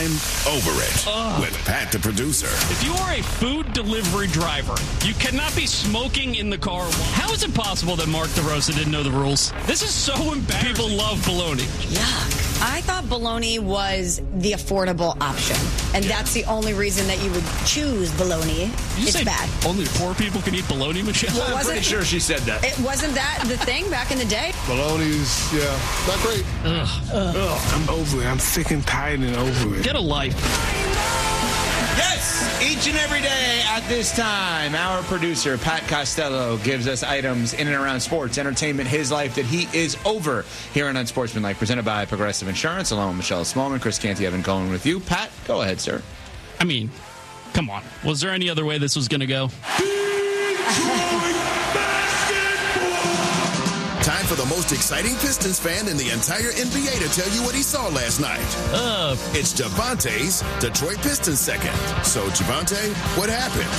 I'm Over It with Pat the producer. If you are a food delivery driver, you cannot be smoking in the car. How is it possible that Mark DeRosa didn't know the rules? This is so embarrassing. People love bologna. Yuck. I thought bologna was the affordable option, and that's the only reason that you would choose bologna. It's bad. Only poor people can eat bologna, Michelle? Well, I'm pretty sure she said that. It wasn't that the thing back in the day? Bologna's, not great. I'm over it. I'm sick and tired and over it. Get a life. Yes, each and every day at this time, our producer, Pat Costello, gives us items in and around sports, entertainment, his life that he is over here on Unsportsmanlike, presented by Progressive Insurance, along with Michelle Smallman, Chris Canty, Evan Cohen with you. Pat, go ahead, sir. I mean, come on. Was there any other way this was going to go? Time for the most exciting Pistons fan in the entire NBA to tell you what he saw last night. It's Javonte's Detroit Pistons second. So, Javonte, what happened?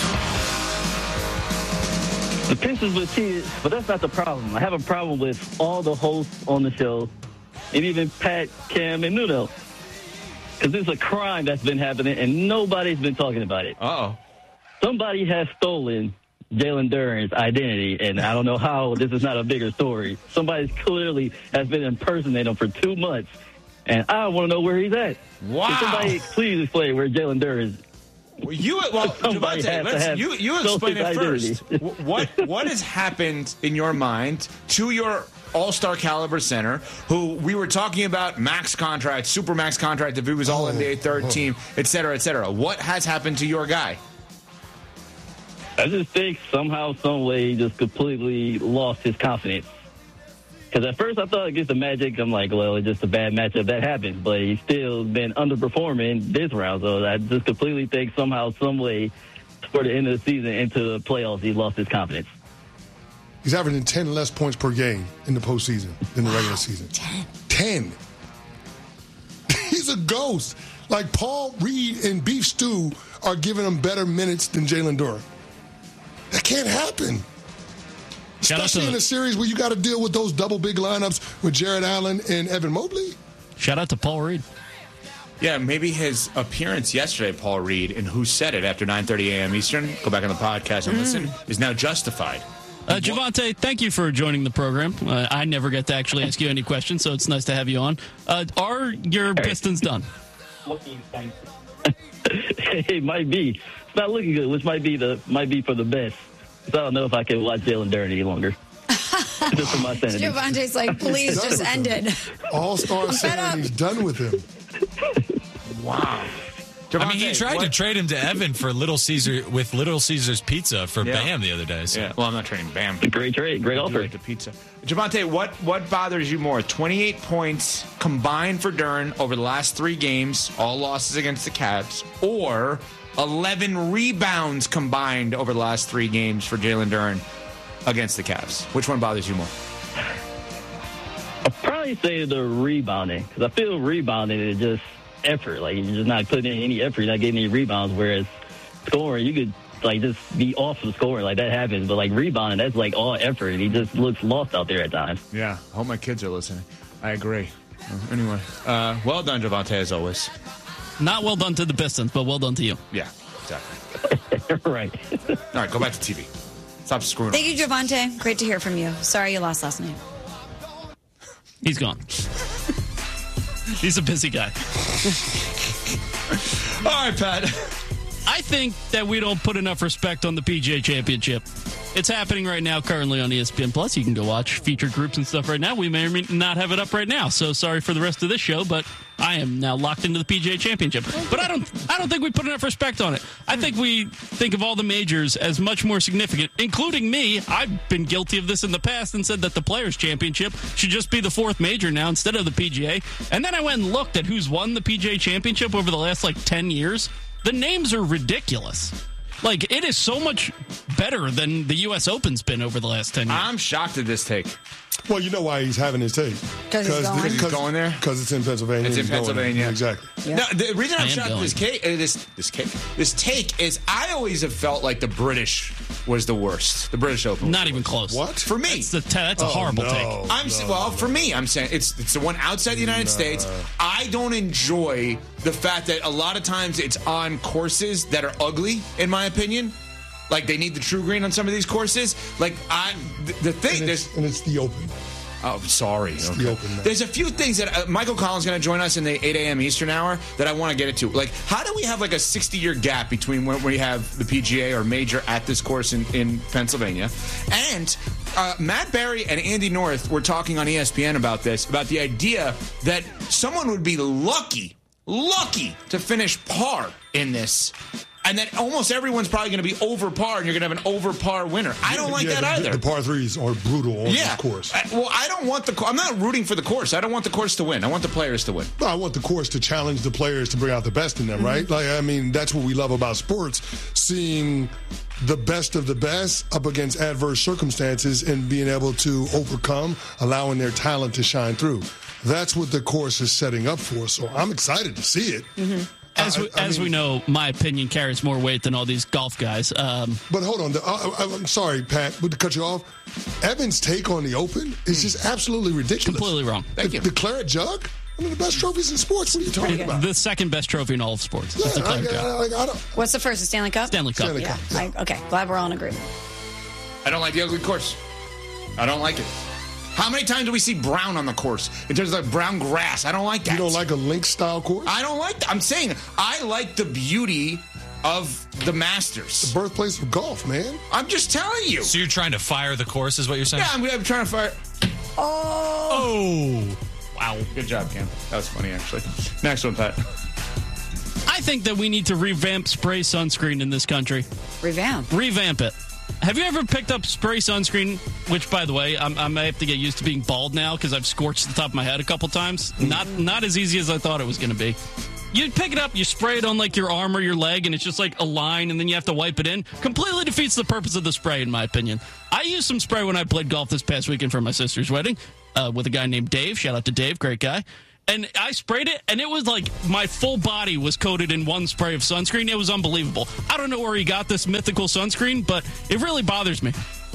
The Pistons were cheated, but that's not the problem. I have a problem with all the hosts on the show, and even Pat, Cam, and Nuno. Because it's a crime that's been happening, and nobody's been talking about it. Uh-oh. Somebody has stolen Jalen Duren's identity, and I don't know how this is not a bigger story. Somebody clearly has been impersonating him for 2 months, and I want to know where he's at. Wow. Can somebody please explain where Jalen Duren is? Javonte, you explain it first. What has happened in your mind to your all-star caliber center, who we were talking about max contract, super max contract, if he was all NBA third team, et cetera, et cetera. What has happened to your guy? I just think somehow, some way, he just completely lost his confidence. Because at first I thought against the Magic, I'm like, well, it's just a bad matchup. That happens. But he's still been underperforming this round. So I just completely think somehow, some way, for the end of the season, into the playoffs, he lost his confidence. He's averaging 10 less points per game in the postseason than the regular season. 10. He's a ghost. Like Paul Reed and Beef Stew are giving him better minutes than Jalen Duren. That can't happen. Especially in a series where you got to deal with those double big lineups with Jared Allen and Evan Mobley. Shout out to Paul Reed. Yeah, maybe his appearance yesterday, Paul Reed, in Who Said It after 9:30 a.m. Eastern, go back on the podcast and listen, is now justified. Javonte, thank you for joining the program. I never get to actually ask you any questions, so it's nice to have you on. Are your Pistons done? It might be. It's not looking good, which might be for the best. So I don't know if I can watch Jalen Duren any longer. Just for my sanity. Javonte's like, please just end it. All-star saying he's done with him. Wow. Javonte, I mean, he tried to trade him to Evan for Little Caesar's Pizza for Bam the other day. So. Yeah. Well, I'm not trading Bam. Great trade. Great offer. Like the pizza. Javonte, what bothers you more? 28 points combined for Duren over the last 3 games, all losses against the Cavs, or 11 rebounds combined over the last 3 games for Jalen Duren against the Cavs? Which one bothers you more? I'll probably say the rebounding, because I feel rebounding is just effort. Like, you're just not putting in any effort, you're not getting any rebounds, whereas scoring, you could like just be off of scoring, like that happens, but like rebounding, that's like all effort, and he just looks lost out there at times. Yeah, I hope my kids are listening. I agree. Anyway, well done, Javonte, as always. Not well done to the Pistons, but well done to you. Yeah, exactly. Right. All right, go back to TV. Stop screwing Thank you, Javonte. Great to hear from you. Sorry you lost last night. He's gone. He's a busy guy. All right, Pat. I think that we don't put enough respect on the PGA Championship. It's happening right now currently on ESPN Plus. You can go watch featured groups and stuff right now. We may or may not have it up right now, so sorry for the rest of this show, but I am now locked into the PGA Championship. But I don't think we put enough respect on it. I think we think of all the majors as much more significant, including me. I've been guilty of this in the past and said that the Players' Championship should just be the 4th major now instead of the PGA. And then I went and looked at who's won the PGA Championship over the last, 10 years. The names are ridiculous. Like, it is so much better than the U.S. Open's been over the last 10 years. I'm shocked at this take. Well, you know why he's having his take. Because he's going there? Because it's in Pennsylvania. It's in Pennsylvania. Exactly. Yeah. Now, the reason I'm shocked at this take is I always have felt like the British was the worst. The British Open. Not even close. What? For me. That's a horrible take. For me, I'm saying it's the one outside the United States. I don't enjoy the fact that a lot of times it's on courses that are ugly, in my opinion. Like, they need the true green on some of these courses. Like, the thing... And it's the Open. Oh, sorry. It's the Open, man. There's a few things that Michael Collins is going to join us in the 8 a.m. Eastern hour that I want to get into. Like, how do we have like a 60-year gap between when we have the PGA or major at this course in Pennsylvania? And Matt Berry and Andy North were talking on ESPN about this, about the idea that someone would be lucky to finish par in this. And that almost everyone's probably going to be over par, and you're going to have an over par winner. I don't like that either. The par threes are brutal on this course. I don't want I'm not rooting for the course. I don't want the course to win. I want the players to win. I want the course to challenge the players to bring out the best in them, right? Like, I mean, that's what we love about sports, seeing the best of the best up against adverse circumstances and being able to overcome, allowing their talent to shine through. That's what the course is setting up for. So I'm excited to see it. Mm-hmm. As we know, my opinion carries more weight than all these golf guys. But hold on. I'm sorry, Pat, but to cut you off, Evan's take on the Open is just absolutely ridiculous. Completely wrong. Thank you. The Claret Jug? One of the best trophies in sports. What are you talking about? The second best trophy in all of sports. That's the Claret Jug. What's the first? The Stanley Cup? Stanley Cup. Yeah. Okay. Glad we're all in agreement. I don't like the ugly course. I don't like it. How many times do we see brown on the course? In terms of like brown grass, I don't like that. You don't like a link-style course? I don't like that. I'm saying I like the beauty of the Masters. The birthplace of golf, man. I'm just telling you. So you're trying to fire the course, is what you're saying? Yeah, I'm trying to fire. Oh. Wow. Good job, Cam. That was funny, actually. Next one, Pat. I think that we need to revamp spray sunscreen in this country. Revamp it. Have you ever picked up spray sunscreen, which, by the way, I may have to get used to being bald now because I've scorched the top of my head a couple times. Not as easy as I thought it was going to be. You pick it up, you spray it on like your arm or your leg, and it's just like a line, and then you have to wipe it in. Completely defeats the purpose of the spray, in my opinion. I used some spray when I played golf this past weekend for my sister's wedding with a guy named Dave. Shout out to Dave, great guy. And I sprayed it, and it was like my full body was coated in one spray of sunscreen. It was unbelievable. I don't know where he got this mythical sunscreen, but it really bothers me.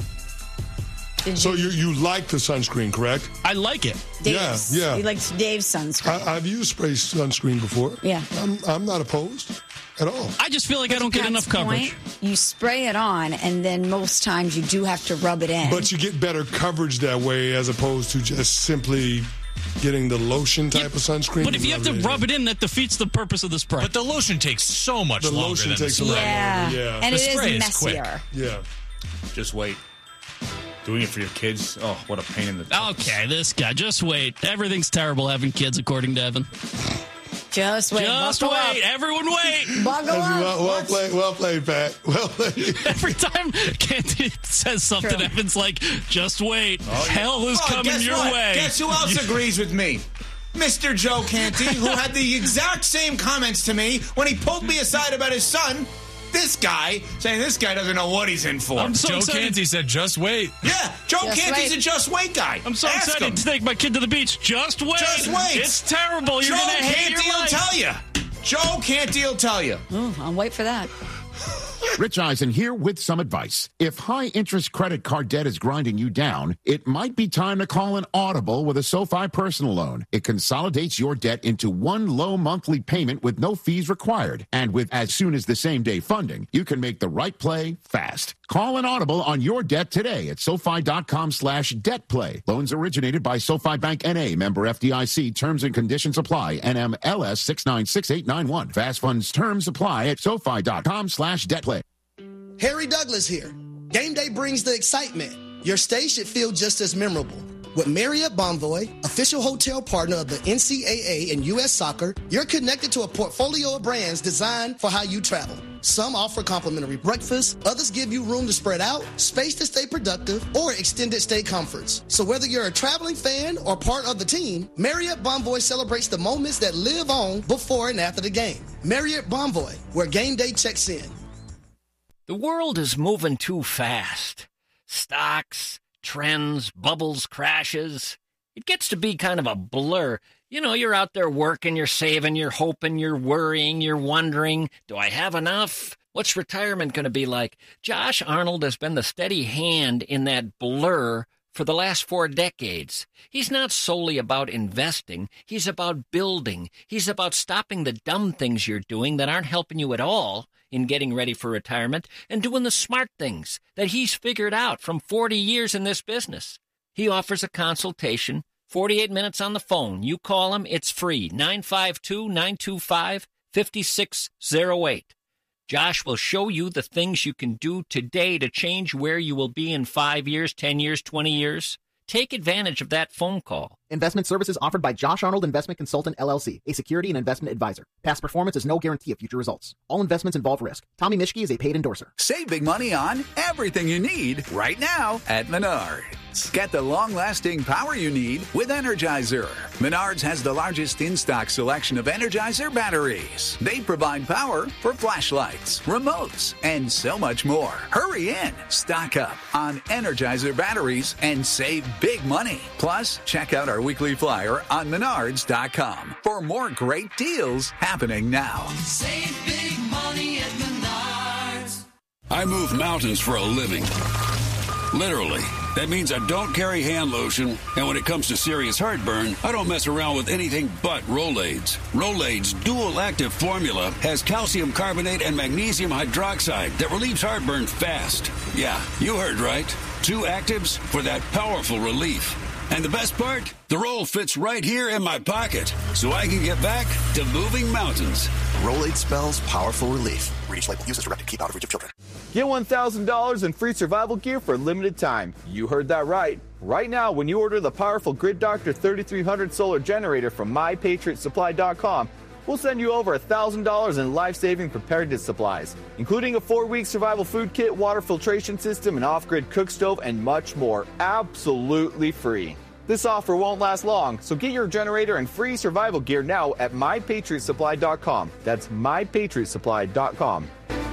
So you like the sunscreen, correct? I like it. Dave's. Yeah. He likes Dave's sunscreen. I've used spray sunscreen before. Yeah. I'm not opposed at all. I just feel like I don't get enough coverage. You spray it on, and then most times you do have to rub it in. But you get better coverage that way as opposed to just simply getting the lotion type of sunscreen. But if you have to rub it in, that defeats the purpose of the spray. But the lotion takes so much longer lotion than takes the spray. Yeah. And the it spray is is quick. messier. Yeah. Just wait. Doing it for your kids? Oh, what a pain in the... Okay, this guy. Just wait. Everything's terrible having kids, according to Evan. Just wait. Just Buckle wait. up. Everyone wait. Buckle up. Well played, Pat. Well played. Every time Canty says something, True. Evan's like, just wait. Hell is coming your way. Guess who else agrees with me? Mr. Joe Canty, who had the exact same comments to me when he pulled me aside about his son. This guy saying this guy doesn't know what he's in for. I'm so Joe excited. Canty said, just wait. Yeah, Joe Just Canty's wait. a just wait guy. I'm so Ask excited him. to take my kid to the beach. Just wait. Just wait. It's terrible. You're Joe going to hate Canty your will life. tell you. Joe Canty will tell you. I'll wait for that. Rich Eisen here with some advice. If high-interest credit card debt is grinding you down, it might be time to call an Audible with a SoFi personal loan. It consolidates your debt into one low monthly payment with no fees required. And with as soon as the same-day funding, you can make the right play fast. Call an Audible on your debt today at SoFi.com/debtplay. Loans originated by SoFi Bank N.A. Member FDIC. Terms and conditions apply. NMLS 696891. Fast funds terms apply at SoFi.com/debtplay. Harry Douglas here. Game day brings the excitement. Your stay should feel just as memorable. With Marriott Bonvoy, official hotel partner of the NCAA and U.S. Soccer, you're connected to a portfolio of brands designed for how you travel. Some offer complimentary breakfast, others give you room to spread out, space to stay productive, or extended stay comforts. So whether you're a traveling fan or part of the team, Marriott Bonvoy celebrates the moments that live on before and after the game. Marriott Bonvoy, where game day checks in. The world is moving too fast. Stocks, trends, bubbles, crashes. It gets to be kind of a blur. You know, you're out there working, you're saving, you're hoping, you're worrying, you're wondering, do I have enough? What's retirement going to be like? Josh Arnold has been the steady hand in that blur for the last 4 decades. He's not solely about investing. He's about building. He's about stopping the dumb things you're doing that aren't helping you at all in getting ready for retirement and doing the smart things that he's figured out from 40 years in this business. He offers a consultation, 48 minutes on the phone. You call him, it's free, 952-925-5608. Josh will show you the things you can do today to change where you will be in 5 years, 10 years, 20 years. Take advantage of that phone call. Investment services offered by Josh Arnold Investment Consultant, LLC, a security and investment advisor. Past performance is no guarantee of future results. All investments involve risk. Tommy Mischke is a paid endorser. Save big money on everything you need right now at Menards. Get the long-lasting power you need with Energizer. Menards has the largest in-stock selection of Energizer batteries. They provide power for flashlights, remotes, and so much more. Hurry in, stock up on Energizer batteries, and save big money. Plus, check out our weekly flyer on Menards.com for more great deals happening now. Save big money at Menards. I move mountains for a living. Literally. That means I don't carry hand lotion, and when it comes to serious heartburn, I don't mess around with anything but Rolaids. Rolaids' dual-active formula has calcium carbonate and magnesium hydroxide that relieves heartburn fast. Yeah, you heard right. 2 actives for that powerful relief. And the best part? The roll fits right here in my pocket, so I can get back to moving mountains. Rolade spells powerful relief. Read each label. Use as directed. Keep out of reach of children. Get $1,000 in free survival gear for a limited time. You heard that right. Right now, when you order the powerful Grid Doctor 3300 solar generator from MyPatriotSupply.com, we'll send you over $1,000 in life-saving preparedness supplies, including a 4-week survival food kit, water filtration system, an off-grid cook stove, and much more, absolutely free. This offer won't last long, so get your generator and free survival gear now at MyPatriotSupply.com. That's MyPatriotSupply.com.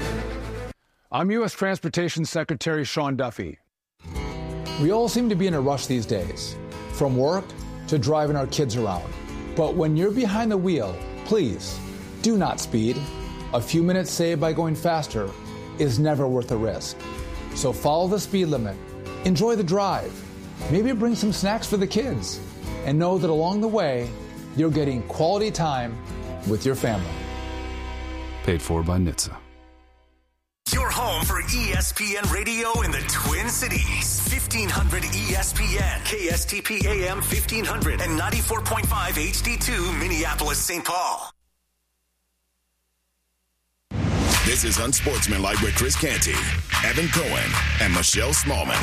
I'm U.S. Transportation Secretary Sean Duffy. We all seem to be in a rush these days, from work to driving our kids around. But when you're behind the wheel, please, do not speed. A few minutes saved by going faster is never worth the risk. So follow the speed limit, enjoy the drive, maybe bring some snacks for the kids, and know that along the way, you're getting quality time with your family. Paid for by NHTSA. Your home for ESPN Radio in the Twin Cities. 1500 ESPN, KSTP AM 1500, and 94.5 HD2 Minneapolis, St. Paul. This is Unsportsmanlike with Chris Canty, Evan Cohen, and Michelle Smallman.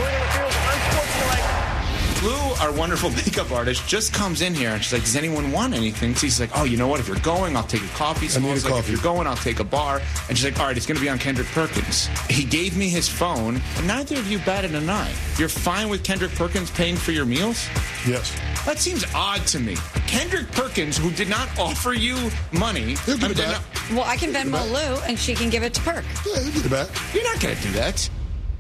Lou, our wonderful makeup artist, just comes in here and she's like, does anyone want anything? So he's like, oh, you know what? If you're going, I'll take a coffee. So I need a coffee. If you're going, I'll take a bar. And she's like, all right, it's going to be on Kendrick Perkins. He gave me his phone, and neither of you batted an eye. You're fine with Kendrick Perkins paying for your meals? Yes. That seems odd to me. Kendrick Perkins, who did not offer you money. Well, I can Venmo Lou, and she can give it to Perk. Yeah, he'll get it back. You're not going to do that.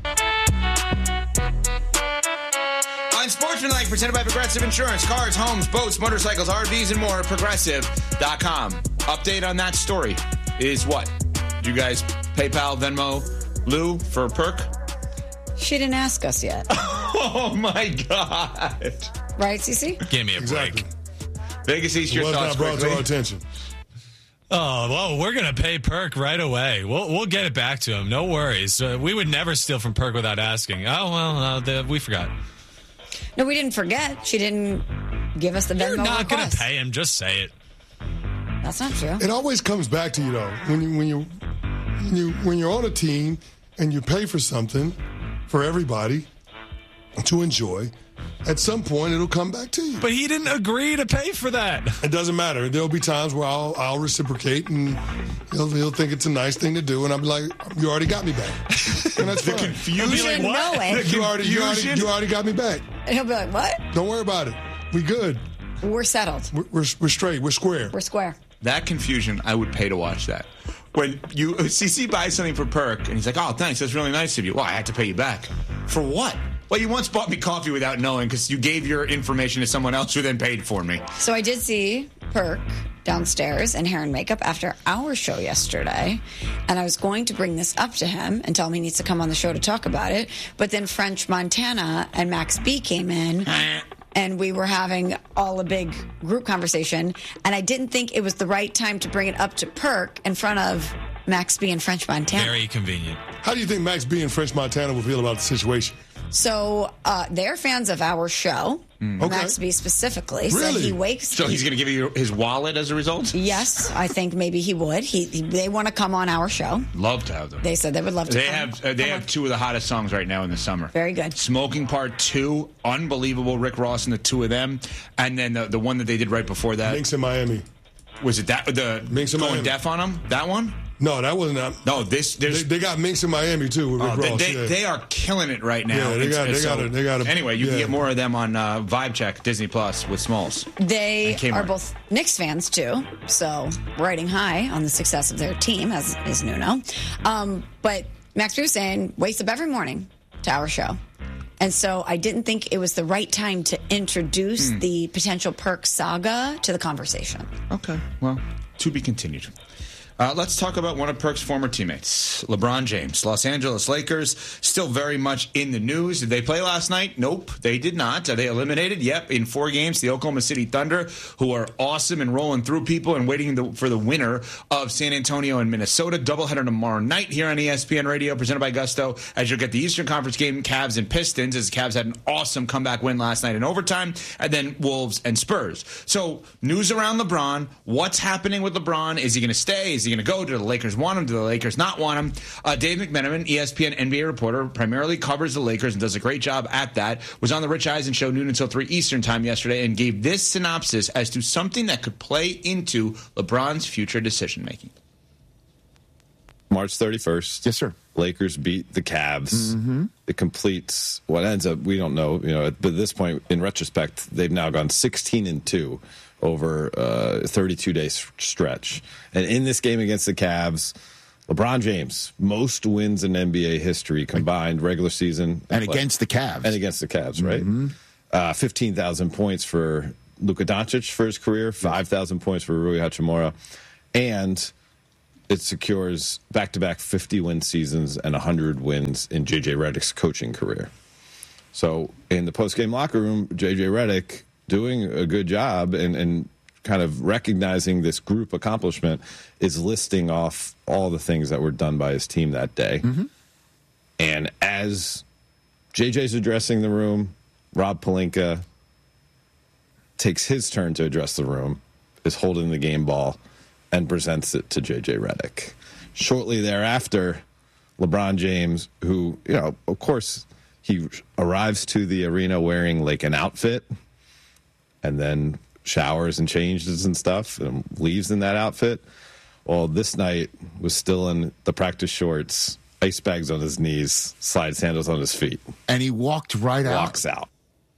Unsportsmanlike, presented by Progressive Insurance. Cars, homes, boats, motorcycles, RVs, and more. Progressive.com. Update on that story is what? You guys PayPal, Venmo, Lou for Perk? She didn't ask us yet. Oh, my God. Right, Cece? Give me a break. Vegas East, your thoughts not brought to our attention. Oh, well, we're going to pay Perk right away. We'll get it back to him. No worries. We would never steal from Perk without asking. Oh, well, we forgot. No, we didn't forget. She didn't give us the Venmo. You're not going to request. pay him. Just say it. That's not true. It always comes back to you, though. When you're on a team and you pay for something for everybody to enjoy, at some point it'll come back to you. But he didn't agree to pay for that. It doesn't matter. There'll be times where I'll reciprocate, and he'll think it's a nice thing to do, and I'll be like, "You already got me back." And that's the fine. confusion. You already got me back. And he'll be like, "What? Don't worry about it. We good. We're settled. We're straight. We're square. We're square." That confusion, I would pay to watch that. When CC buys something for Perk, and he's like, "Oh, thanks. That's really nice of you." Well, I had to pay you back. For what? Well, you once bought me coffee without knowing because you gave your information to someone else who then paid for me. So I did see Perk downstairs in hair and makeup after our show yesterday, and I was going to bring this up to him and tell him he needs to come on the show to talk about it, but then French Montana and Max B came in, and we were having all a big group conversation, and I didn't think it was the right time to bring it up to Perk in front of Max B and French Montana. Very convenient. How do you think Max B and French Montana will feel about the situation? So they're fans of our show. Max B specifically. Really? So he wakes. So he's going to give you his wallet as a result? Yes, I think maybe he would. They want to come on our show. Love to have them. They said they would love to. They have two of the hottest songs right now in the summer. Very good. Smoking Part 2, unbelievable. Rick Ross and the two of them, and then the one that they did right before that. Minx in Miami. Was it that the Minx in going Miami. deaf on them? That one? No, that wasn't that. No, they got Minx in Miami too with Rick Ross. They are killing it right now. Yeah, they got it. Anyway, you can get more of them on Vibe Check Disney Plus with Smalls. They are both Knicks fans too, so riding high on the success of their team, as is Nuno. But Max B was saying wakes up every morning to our show. And so I didn't think it was the right time to introduce the potential Perk saga to the conversation. Okay, well, to be continued. Let's talk about one of Perk's former teammates, LeBron James. Los Angeles Lakers still very much in the news. Did they play last night? Nope, they did not. Are they eliminated? Yep, in 4 games. The Oklahoma City Thunder, who are awesome and rolling through people and waiting for the winner of San Antonio and Minnesota. Doubleheader tomorrow night here on ESPN Radio, presented by Gusto, as you'll get the Eastern Conference game, Cavs and Pistons, as the Cavs had an awesome comeback win last night in overtime, and then Wolves and Spurs. So, news around LeBron. What's happening with LeBron? Is he going to stay? Is he going to go? Do the Lakers want him? Do the Lakers not want him? Dave McMenamin, ESPN NBA reporter, primarily covers the Lakers and does a great job at that, was on the Rich Eisen show noon until 3 Eastern time yesterday and gave this synopsis as to something that could play into LeBron's future decision-making. March 31st. Yes, sir. Lakers beat the Cavs. Mm-hmm. It completes what ends up, we don't know, but at this point, in retrospect, they've now gone 16-2 over a 32-day stretch. And in this game against the Cavs, LeBron James, most wins in NBA history combined, regular season. And against the Cavs. And against the Cavs, right? 15,000 points for Luka Doncic for his career, 5,000 points for Rui Hachimura. And it secures back-to-back 50-win seasons and 100 wins in J.J. Redick's coaching career. So in the post-game locker room, J.J. Redick doing a good job and kind of recognizing this group accomplishment is listing off all the things that were done by his team that day. Mm-hmm. And as JJ's addressing the room, Rob Pelinka takes his turn to address the room, is holding the game ball, and presents it to J.J. Redick. Shortly thereafter, LeBron James, who, of course, he arrives to the arena wearing like an outfit and then showers and changes and stuff and leaves in that outfit. Well, this night was still in the practice shorts, ice bags on his knees, slide sandals on his feet. And he walked Walks out.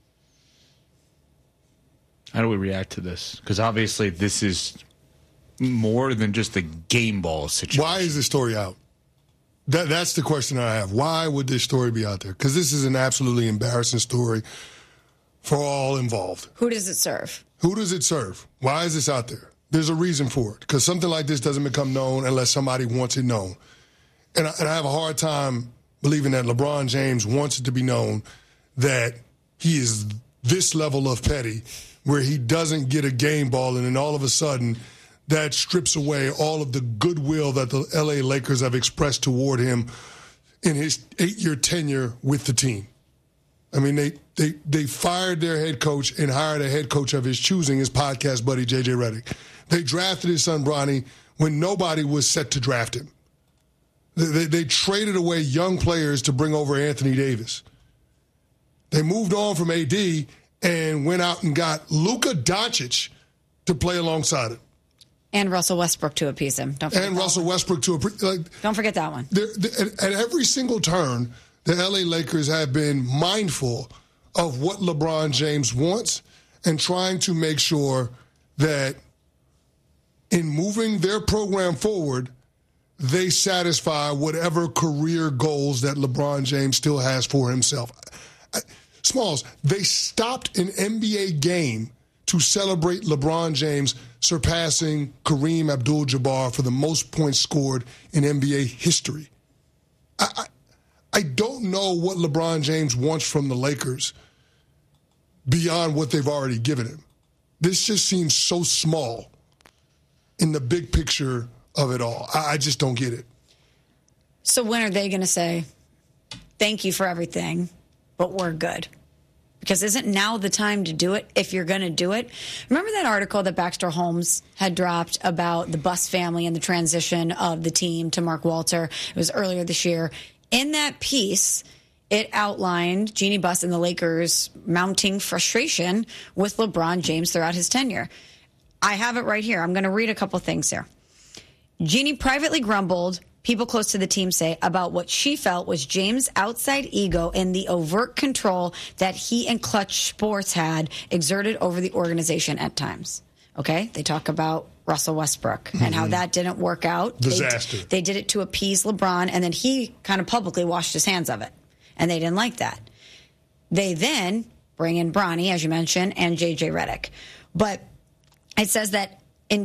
How do we react to this? Because obviously this is more than just a game ball situation. Why is this story out? That's the question I have. Why would this story be out there? Because this is an absolutely embarrassing story for all involved. Who does it serve? Who does it serve? Why is this out there? There's a reason for it. Because something like this doesn't become known unless somebody wants it known. And I have a hard time believing that LeBron James wants it to be known that he is this level of petty where he doesn't get a game ball and then all of a sudden that strips away all of the goodwill that the L.A. Lakers have expressed toward him in his 8-year tenure with the team. I mean, they fired their head coach and hired a head coach of his choosing, his podcast buddy, J.J. Redick. They drafted his son, Bronny, when nobody was set to draft him. They traded away young players to bring over Anthony Davis. They moved on from AD and went out and got Luka Doncic to play alongside him. And Russell Westbrook to appease him. Don't forget Don't forget that one. At every single turn, the L.A. Lakers have been mindful of what LeBron James wants and trying to make sure that in moving their program forward, they satisfy whatever career goals that LeBron James still has for himself. Smalls, they stopped an NBA game to celebrate LeBron James surpassing Kareem Abdul-Jabbar for the most points scored in NBA history. I don't know what LeBron James wants from the Lakers beyond what they've already given him. This just seems so small in the big picture of it all. I just don't get it. So when are they going to say, thank you for everything, but we're good? Because isn't now the time to do it if you're going to do it? Remember that article that Baxter Holmes had dropped about the Buss family and the transition of the team to Mark Walter? It was earlier this year. In that piece, it outlined Jeannie Buss and the Lakers mounting frustration with LeBron James throughout his tenure. I have it right here. I'm going to read a couple things here. Jeannie privately grumbled, people close to the team say, about what she felt was James' outside ego and the overt control that he and Clutch Sports had exerted over the organization at times. Okay? They talk about Russell Westbrook and how that didn't work out. Disaster. They did it to appease LeBron, and then he kind of publicly washed his hands of it, and they didn't like that. They then bring in Bronny, as you mentioned, and J.J. Redick. But it says that in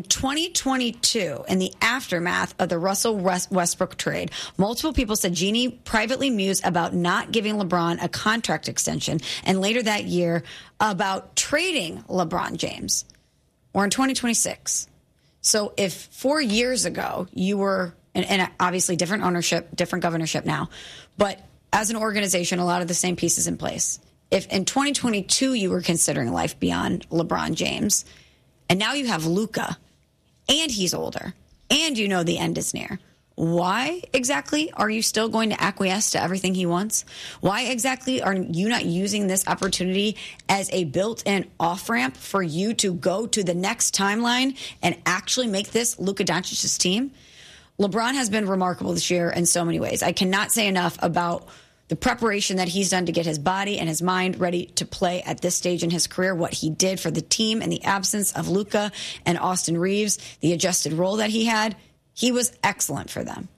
2022, in the aftermath of the Russell Westbrook trade, multiple people said Jeannie privately mused about not giving LeBron a contract extension, and later that year about trading LeBron James. We're in 2026. So if 4 years ago you were, and obviously different ownership, different governorship now, but as an organization, a lot of the same pieces in place. If in 2022 you were considering life beyond LeBron James, and now you have Luka, and he's older, and you know the end is near, why exactly are you still going to acquiesce to everything he wants? Why exactly are you not using this opportunity as a built-in off-ramp for you to go to the next timeline and actually make this Luka Doncic's team? LeBron has been remarkable this year in so many ways. I cannot say enough about the preparation that he's done to get his body and his mind ready to play at this stage in his career, what he did for the team in the absence of Luka and Austin Reeves, the adjusted role that he had. He was excellent for them.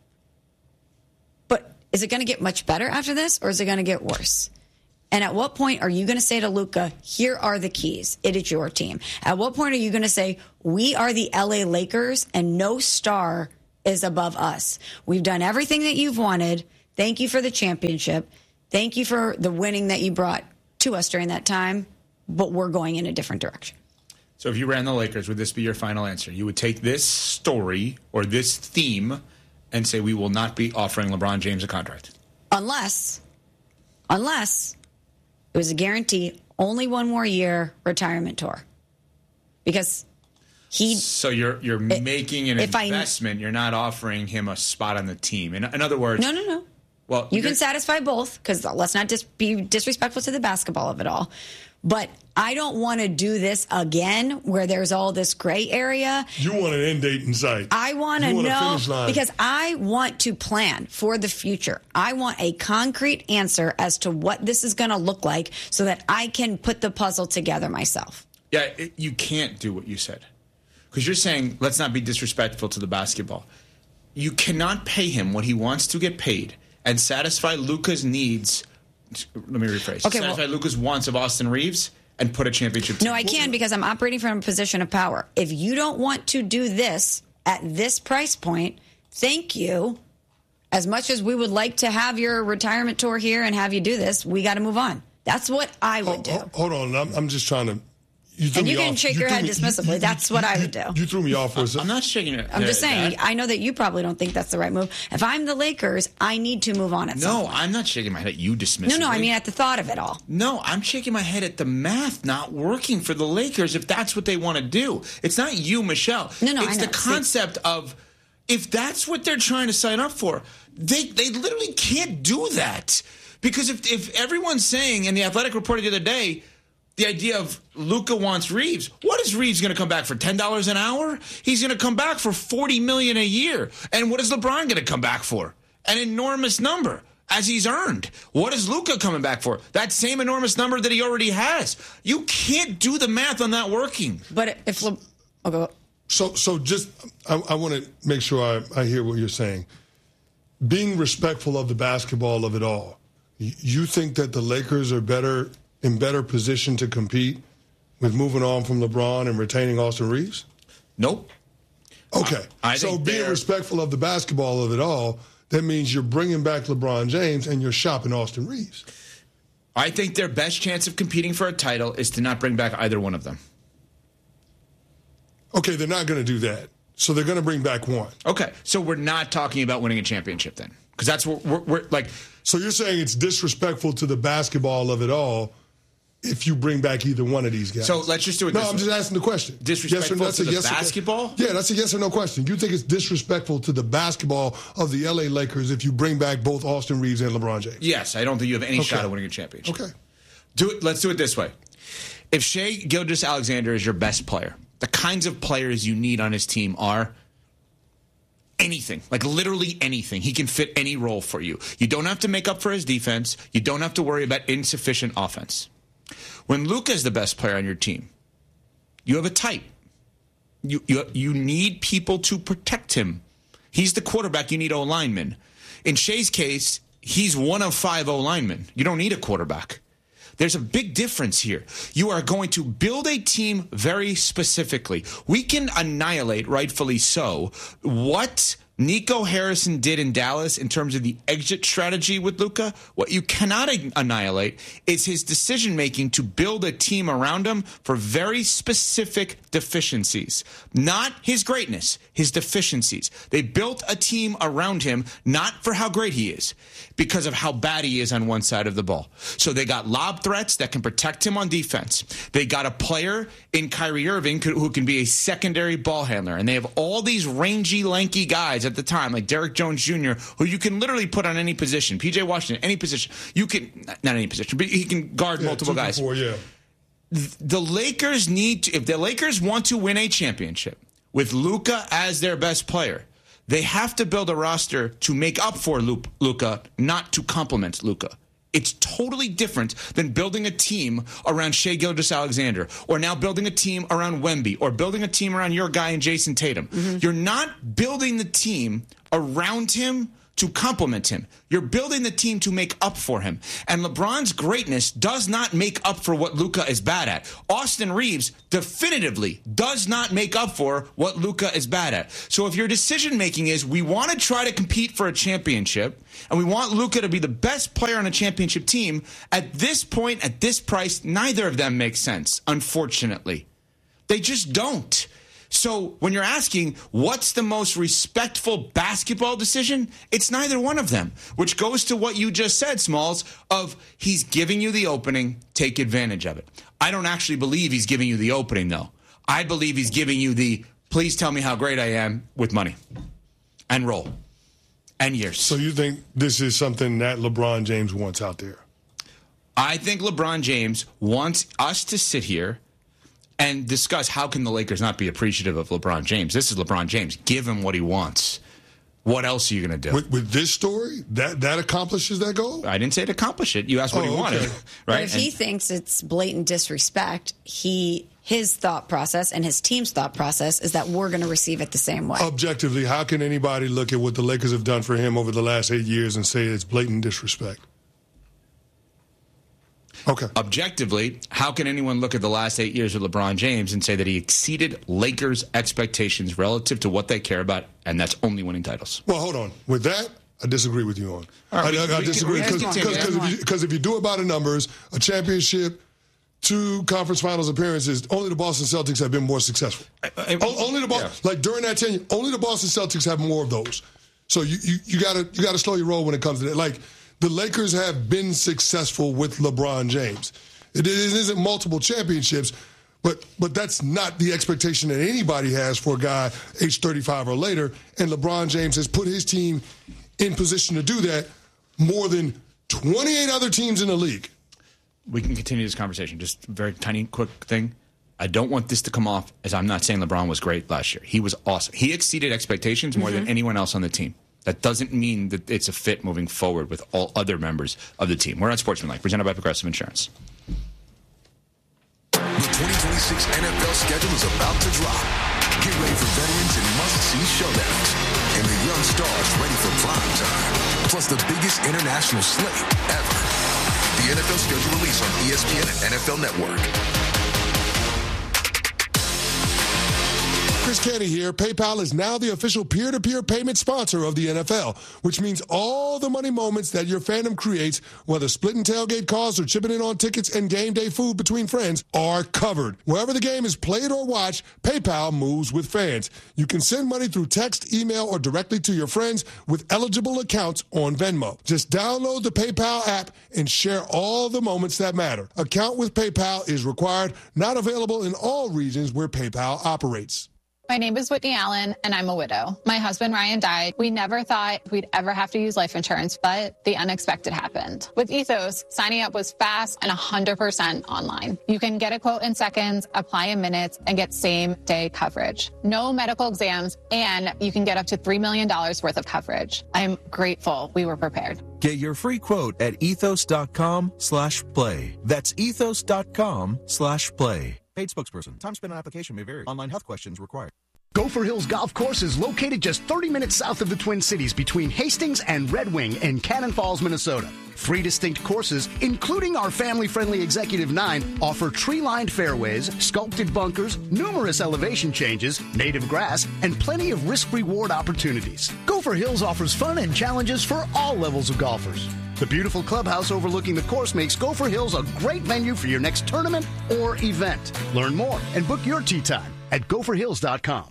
But is it going to get much better after this, or is it going to get worse? And at what point are you going to say to Luka, here are the keys. It is your team. At what point are you going to say, we are the LA Lakers and no star is above us. We've done everything that you've wanted. Thank you for the championship. Thank you for the winning that you brought to us during that time, but we're going in a different direction. So if you ran the Lakers, would this be your final answer? You would take this story or this theme and say we will not be offering LeBron James a contract? Unless it was a guarantee, only one more year retirement tour. Because So you're making an investment. You're not offering him a spot on the team. In other words... No. Well, you can satisfy both, because let's not be disrespectful to the basketball of it all. But I don't want to do this again where there's all this gray area. You want an end date in sight. I want to know, because I want to plan for the future. I want a concrete answer as to what this is going to look like so that I can put the puzzle together myself. Yeah, you can't do what you said. Because you're saying, let's not be disrespectful to the basketball. You cannot pay him what he wants to get paid and satisfy Luka's needs. Let me rephrase. Okay, satisfy Luka's wants of Austin Reeves and put a championship team. No, I can, because I'm operating from a position of power. If you don't want to do this at this price point, thank you. As much as we would like to have your retirement tour here and have you do this, we got to move on. That's what I would do. Hold on. I'm just trying to... You can shake your head dismissively. That's what I would do. You threw me off for a second. I'm not shaking it. I'm just saying, I know that you probably don't think that's the right move. If I'm the Lakers, I need to move on at some point. I'm not shaking my head at you dismissively. No, I mean at the thought of it all. No, I'm shaking my head at the math not working for the Lakers if that's what they want to do. It's not you, Michelle. No, it's the concept of if that's what they're trying to sign up for, they literally can't do that. Because if everyone's saying, and the Athletic reported the other day, the idea of Luka wants Reeves. What is Reeves going to come back for? $10 an hour? He's going to come back for $40 million a year. And what is LeBron going to come back for? An enormous number, as he's earned. What is Luka coming back for? That same enormous number that he already has. You can't do the math on that working. But if So just I want to make sure I hear what you're saying. Being respectful of the basketball of it all. You think that the Lakers are in better position to compete with moving on from LeBron and retaining Austin Reeves? Nope. Okay. So being respectful of the basketball of it all, that means you're bringing back LeBron James and you're shopping Austin Reeves. I think their best chance of competing for a title is to not bring back either one of them. Okay, they're not going to do that. So they're going to bring back one. Okay, so we're not talking about winning a championship then. Because that's what we're like. So you're saying it's disrespectful to the basketball of it all if you bring back either one of these guys. So let's just do it. No, I'm just asking the question. Disrespectful to the basketball? Yeah, that's a yes or no question. You think it's disrespectful to the basketball of the LA Lakers if you bring back both Austin Reeves and LeBron James? Yes, I don't think you have any shot at winning a championship. Okay. Let's do it this way. If Shai Gilgeous-Alexander is your best player, the kinds of players you need on his team are anything, like literally anything. He can fit any role for you. You don't have to make up for his defense. You don't have to worry about insufficient offense. When Luka is the best player on your team, you have a type. You need people to protect him. He's the quarterback. You need O-linemen. In Shai's case, he's one of 5 O-linemen. You don't need a quarterback. There's a big difference here. You are going to build a team very specifically. We can annihilate, rightfully so, what Nico Harrison did in Dallas in terms of the exit strategy with Luka. What you cannot annihilate is his decision-making to build a team around him for very specific deficiencies. Not his greatness, his deficiencies. They built a team around him not for how great he is, because of how bad he is on one side of the ball. So they got lob threats that can protect him on defense. They got a player in Kyrie Irving who can be a secondary ball handler. And they have all these rangy, lanky guys at the time, like Derrick Jones Jr., who you can literally put on any position. PJ Washington, any position. You can, not any position, but he can guard multiple guys. The Lakers need to, if the Lakers want to win a championship with Luka as their best player, they have to build a roster to make up for Luka, not to complement Luka. It's totally different than building a team around Shai Gilgeous-Alexander, or now building a team around Wemby, or building a team around your guy and Jason Tatum. You're not building the team around him to complement him. You're building the team to make up for him. And LeBron's greatness does not make up for what Luka is bad at. Austin Reeves definitively does not make up for what Luka is bad at. So if your decision-making is we want to try to compete for a championship and we want Luka to be the best player on a championship team, at this point, at this price, neither of them makes sense, unfortunately. They just don't. So when you're asking what's the most respectful basketball decision, it's neither one of them, which goes to what you just said, Smalls, of he's giving you the opening, take advantage of it. I don't actually believe he's giving you the opening, though. I believe he's giving you the please tell me how great I am with money and roll and years. So you think this is something that LeBron James wants out there? I think LeBron James wants us to sit here and discuss how can the Lakers not be appreciative of LeBron James. This is LeBron James. Give him what he wants. What else are you going to do? With this story, that accomplishes that goal? I didn't say it accomplished it. You asked what he wanted. Right? But if he thinks it's blatant disrespect, his thought process and his team's thought process is that we're going to receive it the same way. Objectively, how can anybody look at what the Lakers have done for him over the last 8 years and say it's blatant disrespect? Okay. Objectively, how can anyone look at the last 8 years of LeBron James and say that he exceeded Lakers' expectations relative to what they care about, and that's only winning titles? Well, hold on. With that, I disagree with you on. I disagree because if you do it by the numbers, a championship, 2 conference finals appearances, only the Boston Celtics have been more successful. Only the like during that tenure, only the Boston Celtics have more of those. So you gotta slow your roll when it comes to that. Like, the Lakers have been successful with LeBron James. It isn't multiple championships, but that's not the expectation that anybody has for a guy age 35 or later. And LeBron James has put his team in position to do that more than 28 other teams in the league. We can continue this conversation. Just a very tiny, quick thing. I don't want this to come off as I'm not saying LeBron was great last year. He was awesome. He exceeded expectations more than anyone else on the team. That doesn't mean that it's a fit moving forward with all other members of the team. We're on Sportsmanlike, presented by Progressive Insurance. The 2026 NFL schedule is about to drop. Get ready for veterans and must-see showdowns, and the young stars ready for prime time. Plus the biggest international slate ever. The NFL schedule release on ESPN and NFL Network. Chris Canty here. PayPal is now the official peer-to-peer payment sponsor of the NFL, which means all the money moments that your fandom creates, whether splitting tailgate costs or chipping in on tickets and game day food between friends, are covered. Wherever the game is played or watched, PayPal moves with fans. You can send money through text, email, or directly to your friends with eligible accounts on Venmo. Just download the PayPal app and share all the moments that matter. Account with PayPal is required, not available in all regions where PayPal operates. My name is Whitney Allen, and I'm a widow. My husband, Ryan, died. We never thought we'd ever have to use life insurance, but the unexpected happened. With Ethos, signing up was fast and 100% online. You can get a quote in seconds, apply in minutes, and get same-day coverage. No medical exams, and you can get up to $3 million worth of coverage. I'm grateful we were prepared. Get your free quote at ethos.com/play. That's ethos.com/play. Paid spokesperson. Time spent on application may vary. Online health questions required. Gopher Hills Golf Course is located just 30 minutes south of the Twin Cities between Hastings and Red Wing in Cannon Falls, Minnesota. 3 distinct courses, including our family-friendly Executive 9, offer tree-lined fairways, sculpted bunkers, numerous elevation changes, native grass, and plenty of risk-reward opportunities. Gopher Hills offers fun and challenges for all levels of golfers. The beautiful clubhouse overlooking the course makes Gopher Hills a great venue for your next tournament or event. Learn more and book your tee time at gopherhills.com.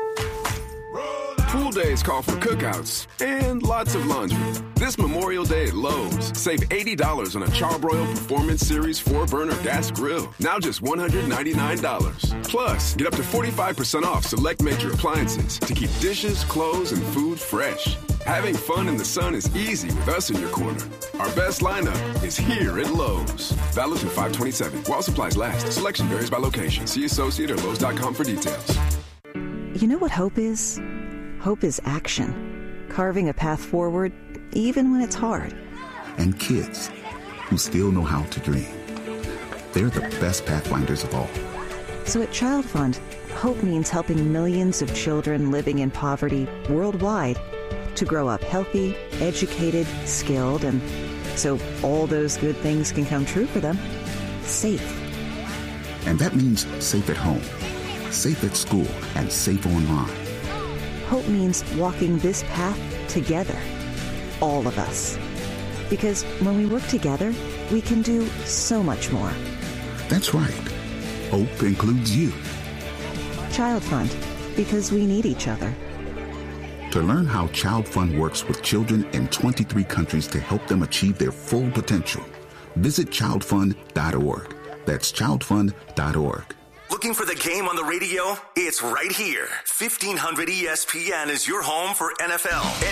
Pool days call for cookouts and lots of laundry. This Memorial Day at Lowe's, save $80 on a Charbroil Performance Series 4-burner gas grill. Now just $199. Plus, get up to 45% off select major appliances to keep dishes, clothes, and food fresh. Having fun in the sun is easy with us in your corner. Our best lineup is here at Lowe's. Valid through 5/27. While supplies last. Selection varies by location. See associate or Lowe's.com for details. You know what hope is? Hope is action. Carving a path forward, even when it's hard. And kids who still know how to dream. They're the best pathfinders of all. So at Child Fund, hope means helping millions of children living in poverty worldwide to grow up healthy, educated, skilled, and so all those good things can come true for them, safe. And that means safe at home, safe at school, and safe online. Hope means walking this path together, all of us. Because when we work together, we can do so much more. That's right. Hope includes you. Child Fund, because we need each other. To learn how Child Fund works with children in 23 countries to help them achieve their full potential, visit childfund.org. That's childfund.org. Looking for the game on the radio? It's right here. 1500 ESPN is your home for NFL.